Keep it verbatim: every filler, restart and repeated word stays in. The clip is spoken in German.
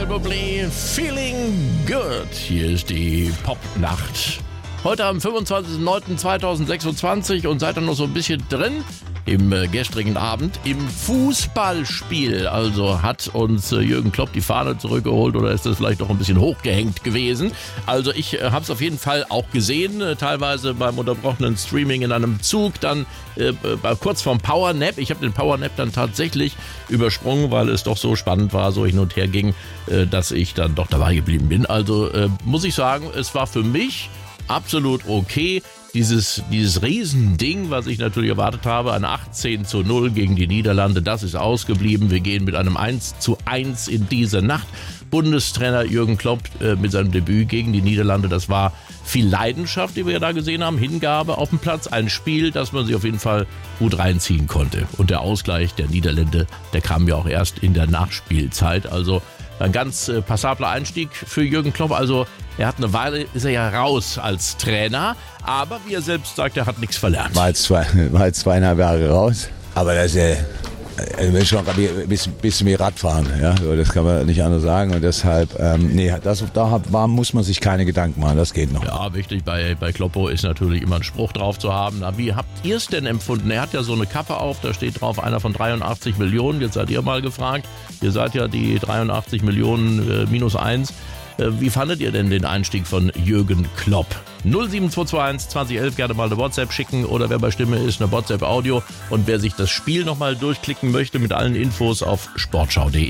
Bublé, Feeling Good. Hier ist die Popnacht. Heute am fünfundzwanzigsten neunten zweitausendsechsundzwanzig und seid ihr noch so ein bisschen drin im äh, gestrigen Abend im Fußballspiel. Also hat uns äh, Jürgen Klopp die Fahne zurückgeholt oder ist das vielleicht doch ein bisschen hochgehängt gewesen? Also ich äh, habe es auf jeden Fall auch gesehen, äh, teilweise beim unterbrochenen Streaming in einem Zug, dann äh, äh, kurz vorm Powernap. Ich habe den Powernap dann tatsächlich übersprungen, weil es doch so spannend war, so hin und her ging, äh, dass ich dann doch dabei geblieben bin. Also äh, muss ich sagen, es war für mich absolut okay. Dieses, dieses Riesending, was ich natürlich erwartet habe, ein achtzehn zu null gegen die Niederlande, das ist ausgeblieben. Wir gehen mit einem eins zu eins in diese Nacht. Bundestrainer Jürgen Klopp äh, mit seinem Debüt gegen die Niederlande, das war viel Leidenschaft, die wir da gesehen haben, Hingabe auf dem Platz, ein Spiel, das man sich auf jeden Fall gut reinziehen konnte. Und der Ausgleich der Niederländer, der kam ja auch erst in der Nachspielzeit, also ein ganz äh, passabler Einstieg für Jürgen Klopp. Also er hat eine Weile, ist er ja raus als Trainer, aber wie er selbst sagt, er hat nichts verlernt. War jetzt, zwei, war jetzt zweieinhalb Jahre raus, aber das ist ja äh, schon ein bisschen, bisschen wie Radfahren, ja? Das kann man nicht anders sagen und deshalb, ähm, nee, das, da war, muss man sich keine Gedanken machen, das geht noch. Ja, wichtig bei, bei Kloppo ist natürlich immer ein Spruch drauf zu haben. Na, wie habt ihr es denn empfunden? Er hat ja so eine Kappe auf, da steht drauf einer von dreiundachtzig Millionen, jetzt seid ihr mal gefragt, ihr seid ja die dreiundachtzig Millionen äh, minus eins. Wie fandet ihr denn den Einstieg von Jürgen Klopp? null sieben zwei zwei eins zwanzig elf gerne mal eine WhatsApp schicken oder wer bei Stimme ist, eine WhatsApp-Audio. Und wer sich das Spiel nochmal durchklicken möchte mit allen Infos auf sportschau punkt de.